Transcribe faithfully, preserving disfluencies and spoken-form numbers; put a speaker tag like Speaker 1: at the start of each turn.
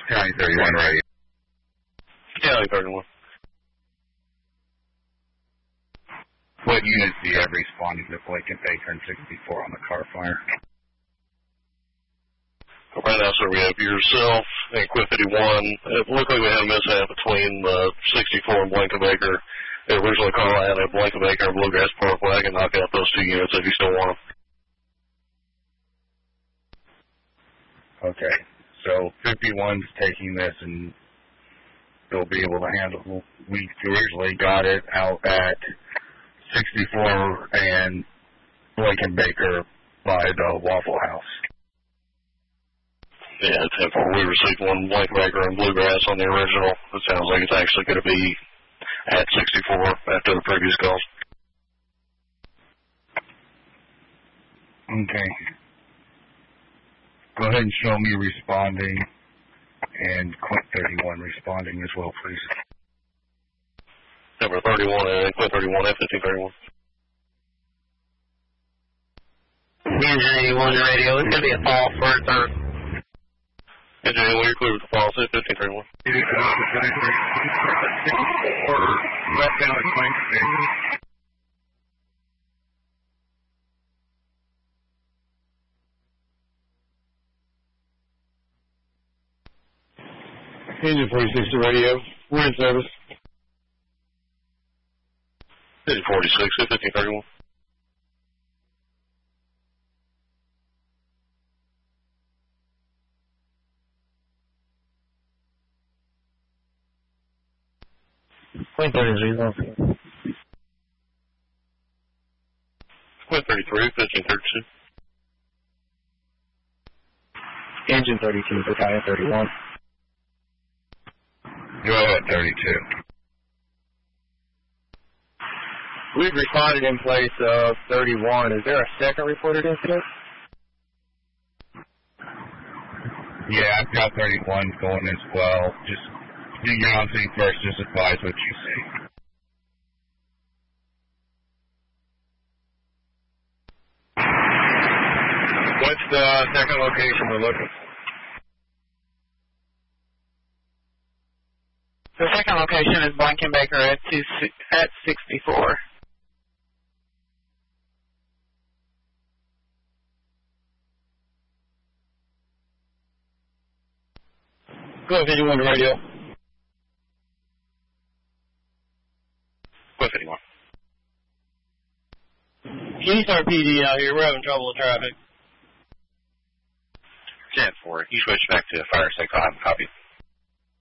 Speaker 1: County thirty-one radio.
Speaker 2: County thirty-one.
Speaker 1: What units do you have responding to Blake and Baker and sixty-four on the car fire?
Speaker 2: Right now, sir, we have yourself and Quit fifty-one. It looked like we had a mishap between uh, sixty-four and Blank and Baker. The original call I had a Blank and Baker and Bluegrass Parkway. I can knock out those two units if you still want
Speaker 1: them. Okay. So fifty-one's taking this and they'll be able to handle. We originally got it out at sixty-four and Blake and Baker by the Waffle House.
Speaker 2: Yeah, ten four. We received one Blank Baker and Bluegrass on the original. It sounds like it's actually going to be at sixty-four after the previous calls.
Speaker 1: Okay. Go ahead and show me responding and Quint thirty-one responding as well, please.
Speaker 2: Number thirty-one and Quint thirty-one and fifteen thirty-one.
Speaker 3: Engine eighty-one radio. It's going to be a fall first time.
Speaker 2: Engine eighty-one, you're clear with the policy, fifteen thirty-one.
Speaker 1: Or left down at Quint.
Speaker 4: Engine forty-six to radio. We're in service.
Speaker 2: Engine forty-six, fifteen thirty-one.
Speaker 3: Quint thirty-three.
Speaker 2: Quint thirty-three, fifteen thirty-two.
Speaker 3: Engine thirty-two for County thirty-one.
Speaker 1: Go ahead, thirty-two.
Speaker 3: We've responded in place of thirty-one. Is there a second reported incident?
Speaker 1: Yeah, I've got thirty-one going as well. Just do your own thing first. Just advise what you see.
Speaker 3: What's the second location we're looking for?
Speaker 5: The second location is Blank and Baker at two, at sixty-four.
Speaker 4: Go ahead, fifty-one to radio.
Speaker 2: Quint fifty-one.
Speaker 4: Keystar P D out here. We're having trouble with traffic.
Speaker 2: ten four. You switch back to fire sec. I'll have a copy.